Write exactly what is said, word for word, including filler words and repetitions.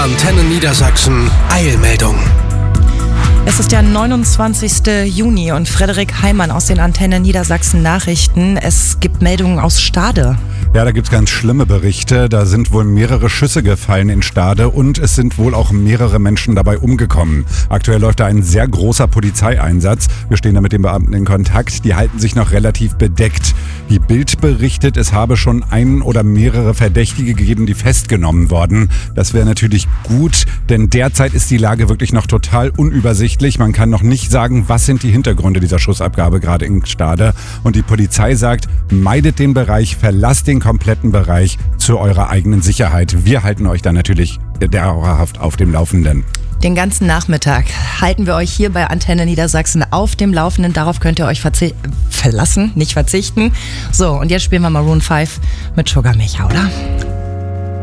Antenne Niedersachsen Eilmeldung. Es ist der neunundzwanzigster Juni und Frederik Heimann aus den Antenne Niedersachsen Nachrichten. Es gibt Meldungen aus Stade. Ja, da gibt's ganz schlimme Berichte. Da sind wohl mehrere Schüsse gefallen in Stade und es sind wohl auch mehrere Menschen dabei umgekommen. Aktuell läuft da ein sehr großer Polizeieinsatz. Wir stehen da mit den Beamten in Kontakt. Die halten sich noch relativ bedeckt. Die Bild berichtet, es habe schon einen oder mehrere Verdächtige gegeben, die festgenommen wurden. Das wäre natürlich gut, denn derzeit ist die Lage wirklich noch total unübersichtlich. Man kann noch nicht sagen, was sind die Hintergründe dieser Schussabgabe gerade in Stade. Und die Polizei sagt, meidet den Bereich, verlasst den kompletten Bereich zu eurer eigenen Sicherheit. Wir halten euch dann natürlich dauerhaft auf dem Laufenden. Den ganzen Nachmittag halten wir euch hier bei Antenne Niedersachsen auf dem Laufenden. Darauf könnt ihr euch verzi- verlassen, nicht verzichten. So, und jetzt spielen wir Maroon fünf mit Sugar Mecha, oder?